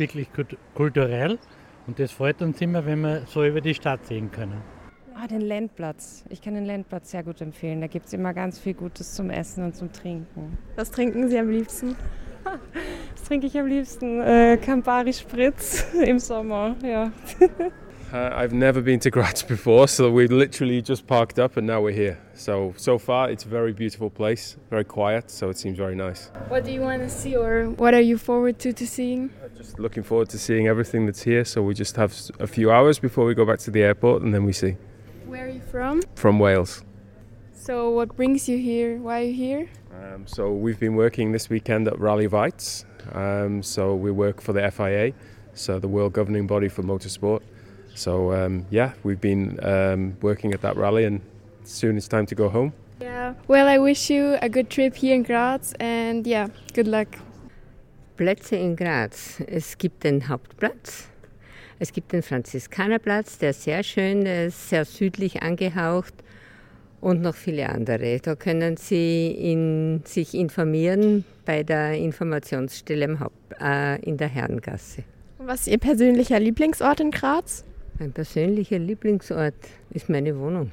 wirklich kulturell und das freut uns immer, wenn wir so über die Stadt sehen können. Den Lendplatz. Ich kann den Lendplatz sehr gut empfehlen. Da gibt es immer ganz viel Gutes zum Essen und zum Trinken. Was trinken Sie am liebsten? Was trinke ich am liebsten? Campari Spritz im Sommer, ja. I've never been to Graz before, so we literally just parked up and now we're here. So far it's a very beautiful place, very quiet, so it seems very nice. What do you want to see, or what are you forward to seeing? Just looking forward to seeing everything that's here, so we just have a few hours before we go back to the airport and then we see. Where are you from? From Wales. So what brings you here? Why are you here? So we've been working this weekend at Rally Weitz. So we work for the FIA, so the world governing body for motorsport. So we've been working at that rally and soon it's time to go home. Yeah, well, I wish you a good trip here in Graz and yeah, good luck. Plätze in Graz. Es gibt den Hauptplatz, es gibt den Franziskanerplatz, der ist sehr schön, der ist sehr südlich angehaucht und noch viele andere. Da können Sie sich informieren bei der Informationsstelle in der Herrengasse. Was ist Ihr persönlicher Lieblingsort in Graz? Mein persönlicher Lieblingsort ist meine Wohnung.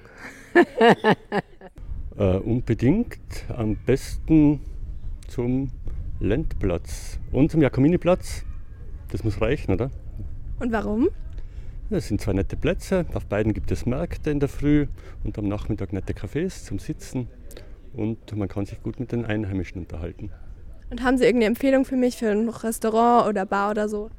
Unbedingt am besten zum Lendplatz und zum Jakominiplatz. Das muss reichen, oder? Und warum? Das sind zwei nette Plätze. Auf beiden gibt es Märkte in der Früh und am Nachmittag nette Cafés zum Sitzen. Und man kann sich gut mit den Einheimischen unterhalten. Und haben Sie irgendeine Empfehlung für mich für ein Restaurant oder Bar oder so?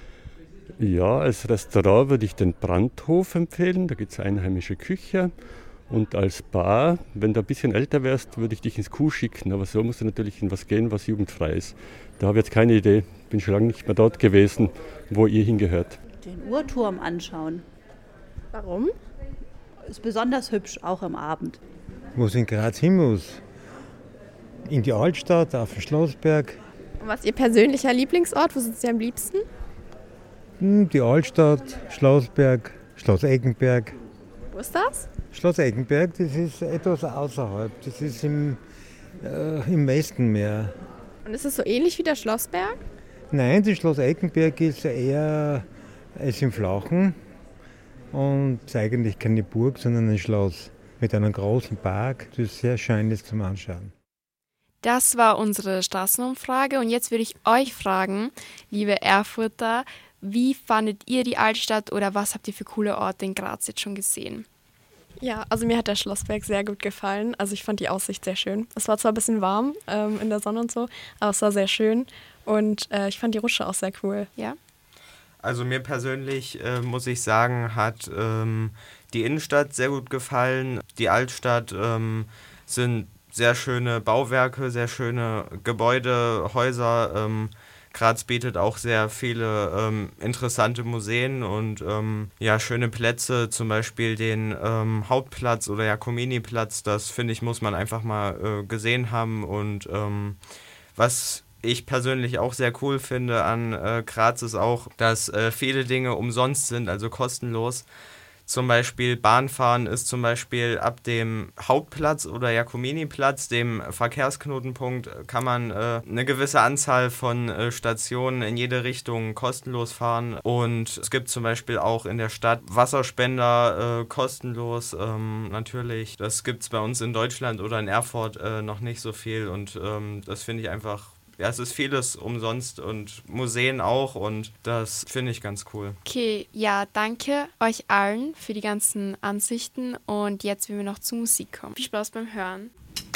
Ja, als Restaurant würde ich den Brandhof empfehlen. Da gibt es einheimische Küche. Und als Bar, wenn du ein bisschen älter wärst, würde ich dich ins Kuh schicken. Aber so musst du natürlich in was gehen, was jugendfrei ist. Da habe ich jetzt keine Idee. Bin schon lange nicht mehr dort gewesen, wo ihr hingehört. Den Uhrturm anschauen. Warum? Ist besonders hübsch, auch am Abend. Wo es in Graz hin muss. In die Altstadt, auf den Schlossberg. Und was ist Ihr persönlicher Lieblingsort? Wo sind Sie am liebsten? Die Altstadt, Schlossberg, Schloss Eggenberg. Wo ist das? Schloss Eggenberg, das ist etwas außerhalb. Das ist im Westen mehr. Und ist es so ähnlich wie der Schlossberg? Nein, das Schloss Eggenberg ist eher als im Flachen. Und ist eigentlich keine Burg, sondern ein Schloss mit einem großen Park. Das ist sehr schön, das zum Anschauen. Das war unsere Straßenumfrage und jetzt würde ich euch fragen, liebe Erfurter, wie fandet ihr die Altstadt oder was habt ihr für coole Orte in Graz jetzt schon gesehen? Ja, also mir hat der Schlossberg sehr gut gefallen. Also ich fand die Aussicht sehr schön. Es war zwar ein bisschen warm in der Sonne und so, aber es war sehr schön und ich fand die Rutsche auch sehr cool. Ja. Also mir persönlich, muss ich sagen, hat die Innenstadt sehr gut gefallen. Die Altstadt sind sehr schöne Bauwerke, sehr schöne Gebäude, Häuser. Graz bietet auch sehr viele interessante Museen und schöne Plätze, zum Beispiel den Hauptplatz oder Jakominiplatz. Das, finde ich, muss man einfach mal gesehen haben. Und was ich persönlich auch sehr cool finde an Graz ist auch, dass viele Dinge umsonst sind, also kostenlos. Zum Beispiel Bahnfahren ist zum Beispiel ab dem Hauptplatz oder Jakominiplatz, dem Verkehrsknotenpunkt, kann man eine gewisse Anzahl von Stationen in jede Richtung kostenlos fahren. Und es gibt zum Beispiel auch in der Stadt Wasserspender kostenlos, natürlich. Das gibt es bei uns in Deutschland oder in Erfurt noch nicht so viel und das finde ich einfach. Ja, es ist vieles umsonst und Museen auch und das finde ich ganz cool. Okay, ja, danke euch allen für die ganzen Ansichten und jetzt will wir noch zur Musik kommen. Viel Spaß beim Hören.